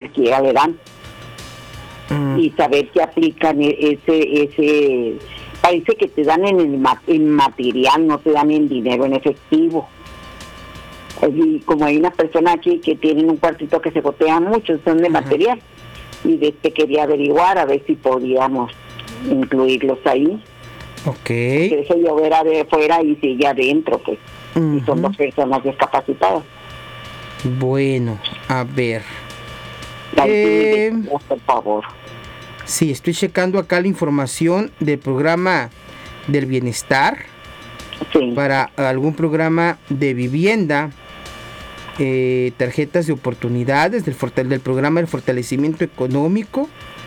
quiera le dan. Y saber que aplican ese parece que te dan en material, no te dan en dinero, en efectivo. Y como hay una persona aquí que tienen un cuartito que se gotea mucho, son de material, y quería averiguar a ver si podíamos incluirlos ahí. Que eso yo ver de fuera y sigue adentro, pues. Y son 2 personas discapacitadas. Bueno, a ver. Por favor. Sí, estoy checando acá la información del programa del bienestar. Sí. Para algún programa de vivienda, tarjetas de oportunidades del programa del fortalecimiento económico.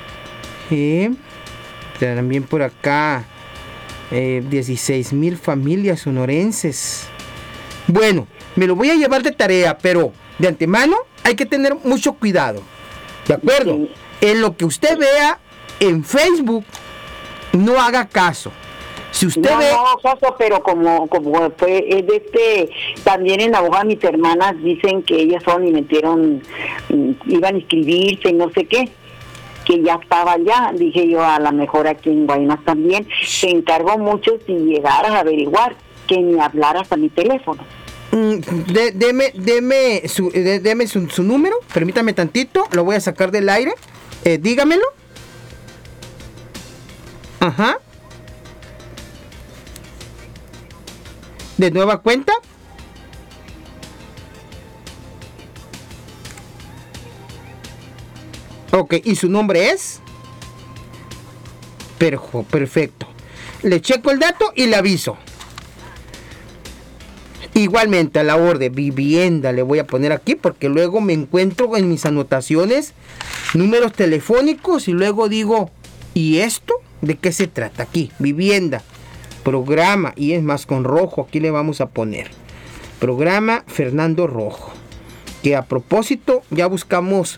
También por acá 16,000 familias sonorenses. Bueno, me lo voy a llevar de tarea, pero de antemano hay que tener mucho cuidado. ¿De acuerdo? Sí. En lo que usted vea en Facebook, no haga caso. Si usted no, ve... No, caso, pero como fue también en la hoja mis hermanas dicen que ellas son y metieron, iban a inscribirse y no sé qué, que ya estaba allá. Dije yo, a lo mejor aquí en Guaymas también. Te encargo mucho si llegaras a averiguar, que me hablaras a mi teléfono. Deme su número, permítame tantito, lo voy a sacar del aire. Dígamelo. Ajá. ¿De nueva cuenta? Ok, ¿y su nombre es? Perfecto. Le checo el dato y le aviso. Igualmente a la orden vivienda le voy a poner aquí, porque luego me encuentro en mis anotaciones números telefónicos y luego digo, ¿y esto? ¿De qué se trata? Aquí, vivienda, programa, y es más con rojo, aquí le vamos a poner programa Fernando Rojo, que a propósito ya buscamos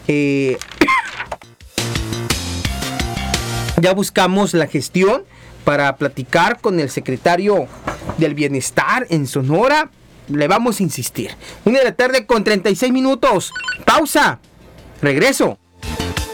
la gestión para platicar con el secretario del Bienestar en Sonora. Le vamos a insistir. 1:36 p.m. Pausa. Regreso.